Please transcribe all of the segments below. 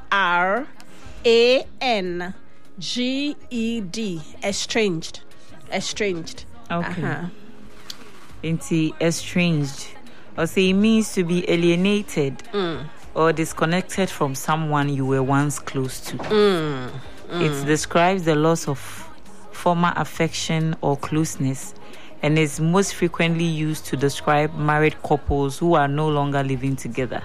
Estranged. Okay. Estranged. Or say it means to be alienated or disconnected from someone you were once close to. It describes the loss of former affection or closeness and is most frequently used to describe married couples who are no longer living together.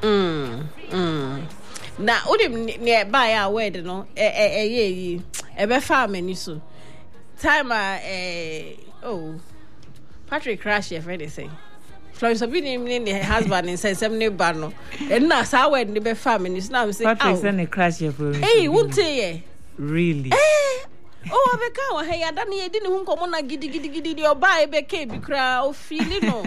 Now, udim buy a word no ebe family so time Patrick Crash your friend say Florence Obini the husband and say some new bano and na sa word ni be family now say Patrick send a crash your friend. Hey, won't say really? Oh, abeka wa hey adani ye dini hu nkomo na gidi oba ebe ke bi kra o feeling no.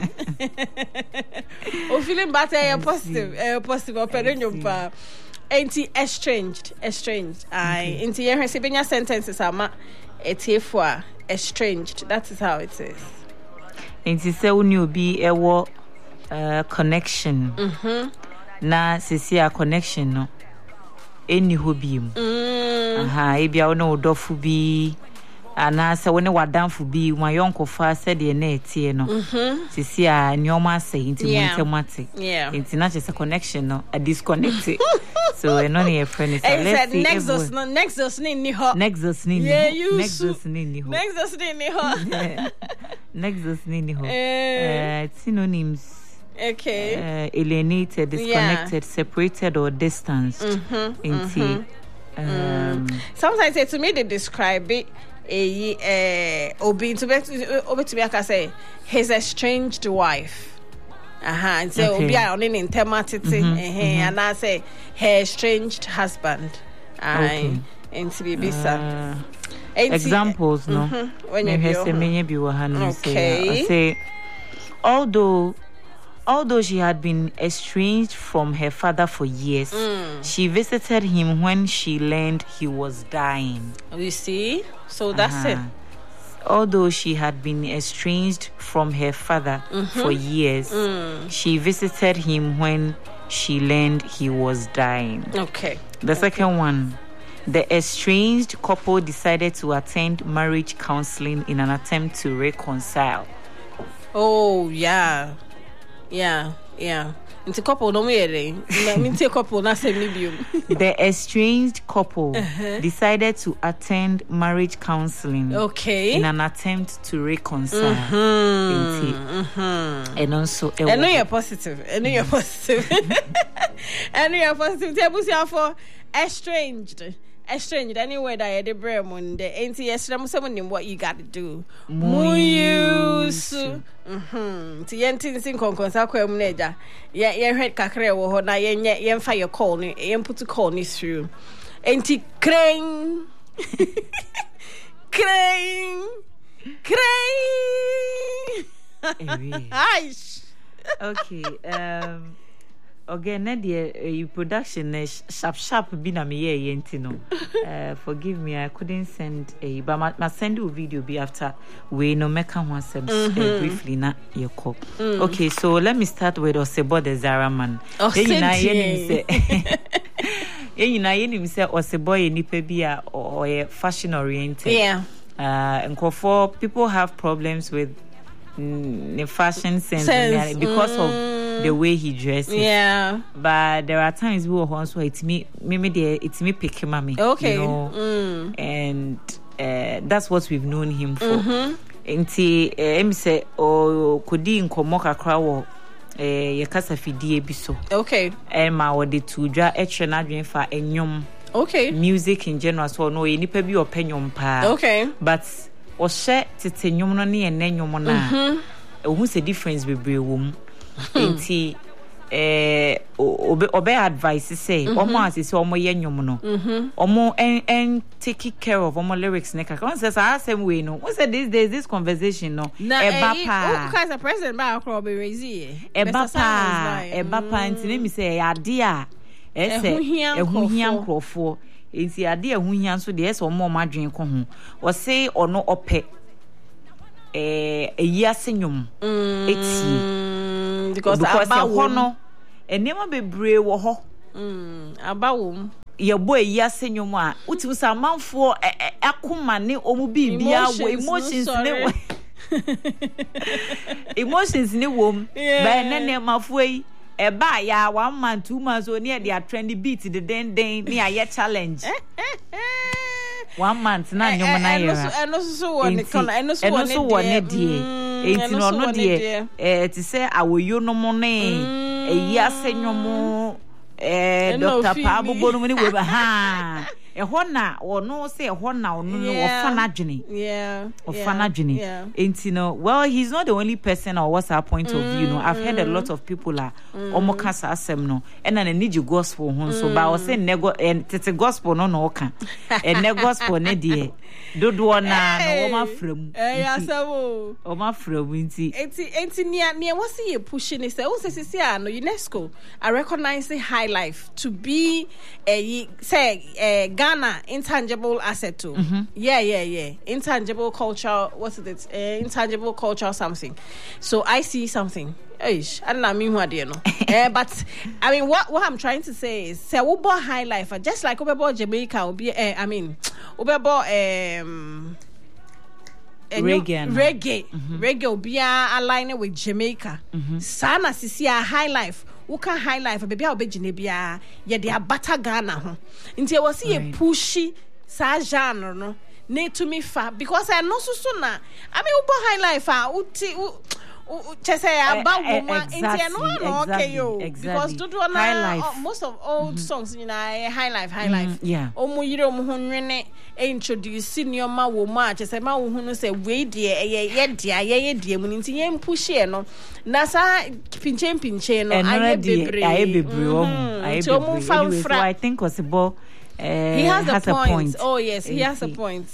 O feeling better positive opinion pa. Enti estranged. I enti ye hwese benya sentences ama etefo estranged. That is how it is. Enti se uni obi ewo connection. Na sisi a connection no. Eni hobim. Ebia wona odofu bi ana se wona wadanfu bi ma yonko fa se de na etie no sisi a nyoma se inti montemate inti na chese connection no a disconnect so eno ne your friend is let's see nexus ni ho nexus ni ho synonyms. Okay. Alienated, disconnected, separated or distanced. Sometimes to me they describe it obi to be I can say his estranged wife. And so obi on in intimacy and I say her estranged husband. And to be bisa. Examples no. When you say Although she had been estranged from her father for years, she visited him when she learned he was dying. You see? So that's it. Although she had been estranged from her father for years, she visited him when she learned he was dying. Okay. The second one, the estranged couple decided to attend marriage counseling in an attempt to reconcile. Oh, yeah. Into couple no me couple na say me biom. The estranged couple decided to attend marriage counseling in an attempt to reconcile. And also you're positive. And you're positive. Tebusia for estranged anyway that the brain when the anti someone what you got to do muyusu ti yentin sin konkonsa kwa mneja ye hwet kakre wo ho na ye fa your call ni ye put call ni through anti crane okay again, the production sharp be na me yentino. Forgive me, I couldn't send a but I send you a video be after we no make one briefly na your call. Okay, so let me start with Osebo the Zara man. You say Osebo ye nipa bia or fashion oriented. Yeah. And for people have problems with the fashion sense because of the way he dresses. Yeah. But there are times we will also it's me pick him mommy. Okay. You know? And that's what we've known him for. Nti say kodi nkomo kakra wo ye kasa fidie bi so. Okay. Ma wo de tudwa etwe na dwen fa enyom. Okay. Music in general so no ye nipa bi openyom pa. Okay. But o she tete nyom no ne enyom na. Who's the difference bebre wo mu. Nti obe advice say omo asese omo ye nyom no omo en take care of omo lyrics ne kaka one says same way no one said these days this conversation no eba pa because the president ba akro be raise eba pa nti ne mi say ade a ese ehuhia nkrofo nti ade ehuhia so de ese omo madwen ko ho o say ono ope eyi asenyom eti because aba wo no enema bebre wo ho aba wo your boy yasenyoma uti usa manfo akoma ne omu bibia wo emotions ne emotions ne wom ba ne mafo yi eba ya 1 month 2 months oni e dia trendy beat the den me aye challenge 1 month na nyoma na yera eno so won eno so won die enti no die ti say awoyo no mo ne yasenyomo Dr. Pabo no we ha ehona ono say ehona ono no ofana dwene ofana dwene enti no well he's not the only person or what's our point of view no I've heard a lot of people are omokasa asem no and na need gospel ho so ba o say nego tete gospel no no ka ene gospel ne de dodo na no o ma frem yasabo o ma frem enti nia what's he pushing is say o say no UNESCO are recognizing high life to be Ghana intangible asset too. Yeah. Intangible culture. What's it? Intangible culture something. So I see something. Eish, I don't mean what you know. But I mean, what I'm trying to say is, say we bought high life, just like we bought Jamaica. We bought reggae will be aligned with Jamaica. Sana sisi a high life. Uka high life baby a obegine bia ye de abata Ghana ho nti e wose ye pushy sa genre no ne to me fa because I know so na I mean ubo high life uti chese about woman nti no okay yo because do na most of old songs you know high life yeah omo yire omo ho nwene introduce senior ma woman chese ma wo hu no say we de ye de mu nti ye push e no na sa pinche no aye bebre so I think possible he has a point. Oh yes, he has a point.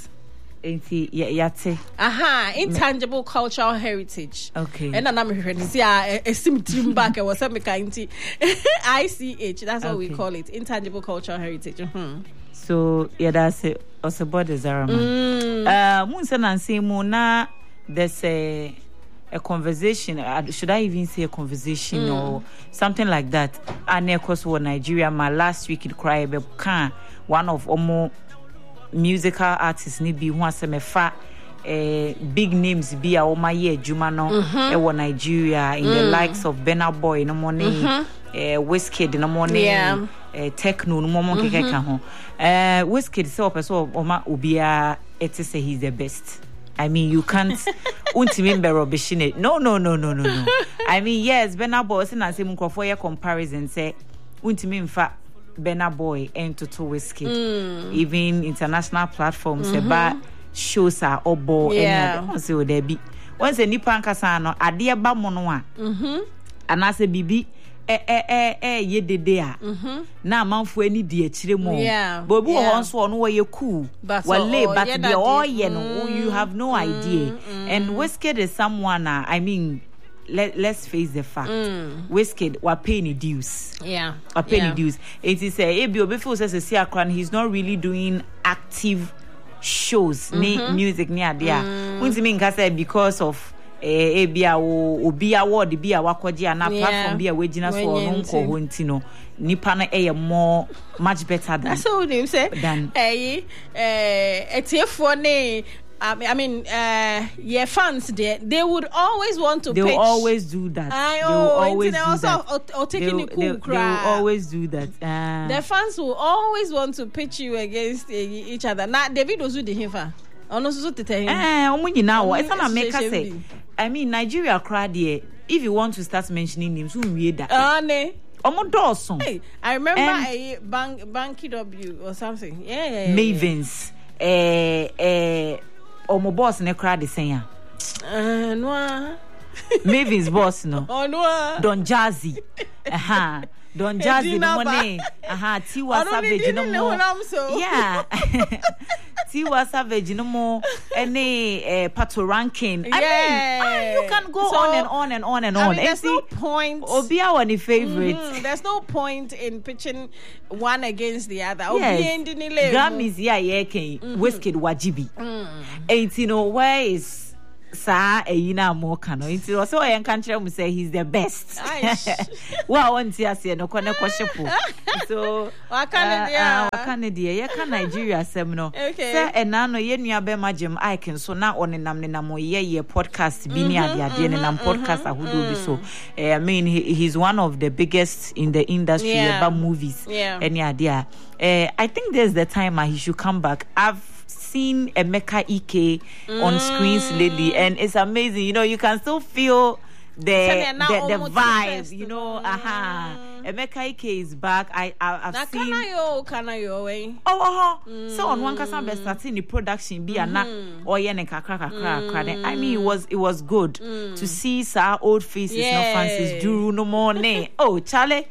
Intangible cultural heritage. Okay. And I'm ready to see a sim back and was ICH. That's what we call it. Intangible cultural heritage. So that's it. Also, body Zara. Munson and Simu na there's a conversation. Should I even say a conversation or something like that? And of course, for Nigeria, my last week it cried. One of Omo musical artists ni bi ho aseme fa big names bi a Oma ye adwuma no e wo Nigeria in the likes of Burna Boy no money Wizkid no money Techno no mo keke ka ho Wizkid say opeso Oma obia it say he's the best. I mean, you can't untimimbe rubbishing it. No. I mean, yes, Burna Boy say na say mkrofo ye comparison say untimimfa Burna Boy and to Wizkid. Even international platforms about shows are obo and so there be once a nipa nkasa no ade ba mo no a and as a bibi ye dede a na manfo ani di akire mo bobi wo hon so no wo cool wale but the all ye no you have no idea and Wizkid is someone I mean let's face the fact. Wizkid wa pay ni dues. Wa pay ni dues. It is ebi obi feel say see akran he's not really doing active shows ni music ni ade a. Untimi nka say because of ebi a obi award bi a wakoje na platform bi a wegina so no nko ho ntino nipa na more much better than that's what him say etiefo ne I mean, your fans, they would always want to pitch. They will always do that. They will always do that. They will always do that. The fans will always want to pitch you against each other. Now, David was with the Hifa. I mean, Nigeria crowd here. If you want to start mentioning names, who read that? Hey, I remember Banky W or something. Yeah. Mavens. Omo boss ne crowd the same. No. Mavis boss no. Oh no. Don Jazzy. Don Jazzy no money. Tiwa Savage no more. Yeah. Tiwa Savage no more. Any Pato Ranking. I mean, you can go on and on and on and on. There's no point. Obia one favorite. There's no point in pitching one against the other. Yes. Grammys, Wizkid Wajibi. And you know where is sa eyina mo kano nti o se o yen kan kire mu say he's the best wa won ti ase no kone kwhyepo so wakane dia ye ka Nigeria asem no say ena no ye nua be magem ike so na onenam ye podcast bi ni ade nenam podcast ahodo bi so I mean he's one of the biggest in the industry about movies any idea I think there's the time he should come back. I've seen Emeka Ike on screens lately and it's amazing, you know, you can still feel the vibe, you know. Emeka Ike is back. I've seen Kanayo so on one kasa be starting the production be na oye ne kakra. I mean it was good to see our old faces, no Francis Duru no more ne. Oh Charlie.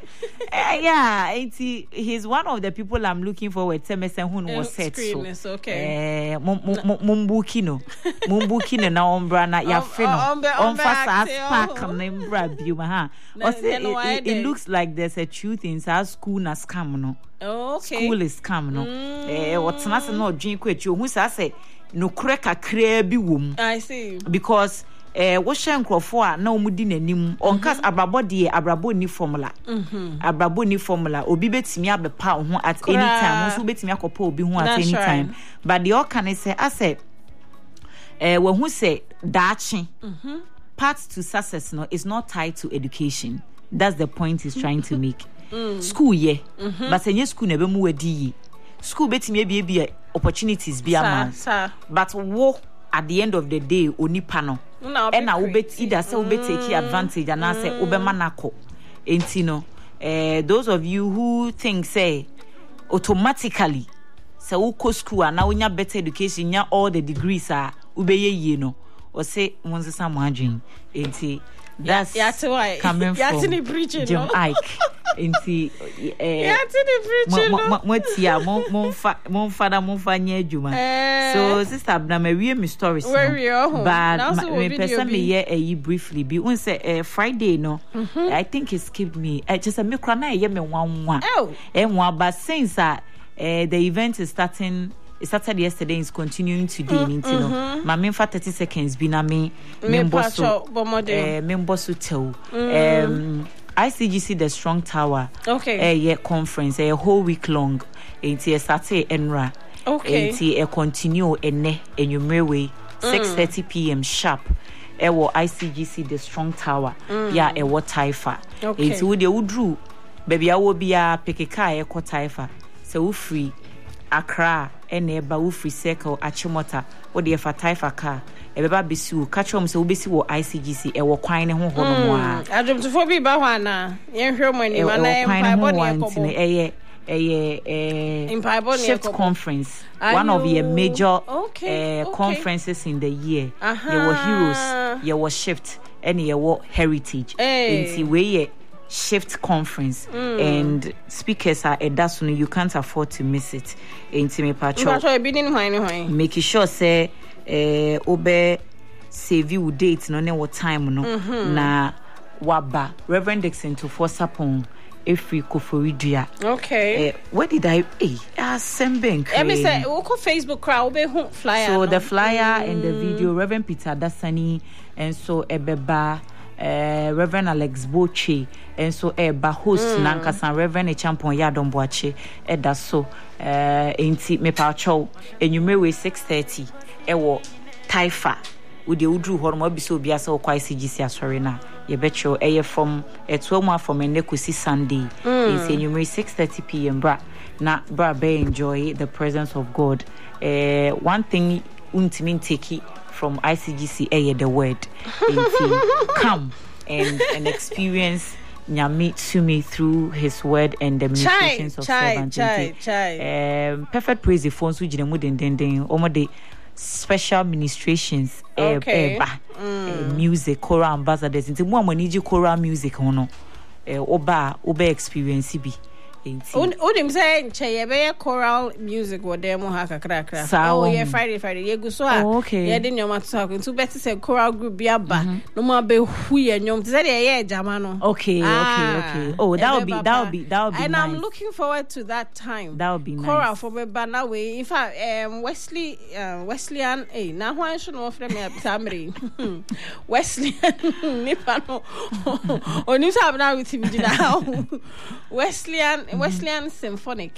He's one of the people I'm looking forward to. Temesen Hun was set so. Okay. Mumbuki no na ombra na ya fe no. On fast park na mbra biuma ha. It looks like there's a truth in our school na scam no. School is scam no. What's not no dream kwechu hu say no kre kakra bi wom. I see. Because wo hye nkrofo a na omudi nanim onkas abrabo de abrabo ni formula. Abrabo ni formula obi betimi abepa ho at any time so betimi akopa obi ho at any time. But the all can say ase we hu say daachi part to success no is not tied to education. That's the point he's trying to make. School but any school never mu wadi school betimi be opportunities be ama but wo at the end of the day onipa no and na ubet either say ubet take advantage and say ubema nako enti no those of you who think say automatically say uko school and now we have better education nya all the degrees are ubeye ye no or say monzesa mo adwen enti that's coming from Jim Ike enti monfa nya adwuma so sister Abna me me stories no but me person me here briefly be un say Friday no I think it skipped me just me kra na ye me nwanwa but since the event is starting. It started yesterday, it's continuing today. My main for 30 seconds be na me memboso tell ICGC the Strong Tower conference a whole week long. It's started enra. It's continue enumere 6:30 p.m. sharp. Ewo ICGC the Strong Tower. Ewo Taifa. It's wo de udru baby awo bia pekeka Taifa. So free Accra ene ba wo free circle Achimota wo de fa Taifa car e beba besiu ka chom se wo besi wo ICGC e wo kwan ne ho ho no mo a adwomtofo bi ba hwa na ye hwe mo ni ma na empire shift conference one of the major conferences in the year there were heroes there was shift and there were heritage in we shift conference and speakers are edasuno you can't afford to miss it intime pacho make sure say obe save you date no ne what time no na waba Reverend Dixon to force upon every koforidua where did I assemble me say we ko Facebook crowd be flyer so the flyer and the video Reverend Peter Dasani and so ebeba Reverend Alex Boche and so eba host nankasa Reverend Champon Yadon Boache eda so enti me pacho enyumewe 6:30 ewo Taifa we de udru hormo biso bia se kwa ICGC asori na ye betcho eye from etuomu from enekusi Sunday it's enyumewe 6:30 p.m. bra be enjoy the presence of God. One thing untimi take from ICGC the word come and experience Nyame to me through his word and the ministrations of servants. Perfect praise the phones which the den special ministrations music choral ambassadors into more money choral music hono oba experience bi Unim say nche choral music wo dem ha kakra. Oh yeah, Friday. Ye go so ye de nyoma to talk. So better say choral group bi aba. No ma be hu ye nyom. Say ye jama no. Okay. Oh, that would be and nice. I'm looking forward to that time. That would be nice. Choral for me ba na way. In fact, Wesleyan na ho ansho no ofre me Samri. Wesleyan nipa no. Oni sa na with him now. Wesleyan Symphonic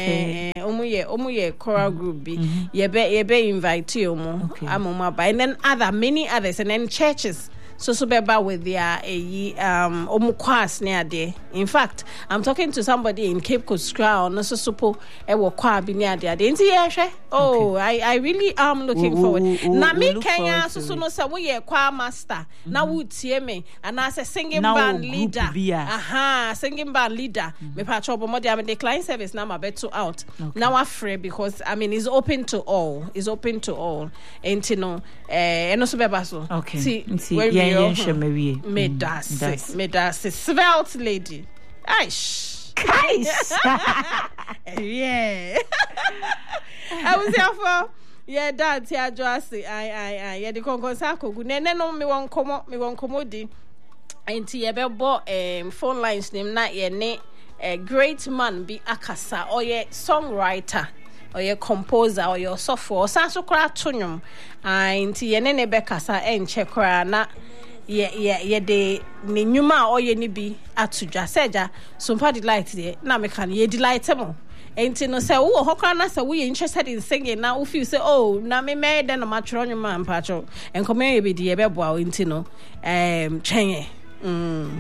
omuye choral group bi ye be invite you amoma by and then many others and then churches so beba with their omukwas near there. In fact, I'm talking to somebody in Cape Coast Crown no so e wo kwa bi near there. I really am looking forward. Na me Kenya so no say we ye kwa master na wo tie me and as a singing band leader. Singing band leader. Me pa chop mo dey am decline service na ma beto out. Now afraid because I mean it's open to all. And you know no so beba so. Okay. Medase svelte lady. Aish. Yeah. I was here for dad here Joasi. I the konkonsa kogu. Nene no me won komo di. Enti ye bebo phone lines name na ye ne great man be akasa or ye songwriter. Or your composer or your software or sanso kra tonum nti ye ne be kasa enche kra na ye de ne nyuma or ye ni bi atudwa seja so mpa delight de na me kan ye delight mo nti no say wo hokra na say we interested in singing now we feel say oh na me den no matro nyuma mpa cho enkomen ye be de ye be boa nti no twenye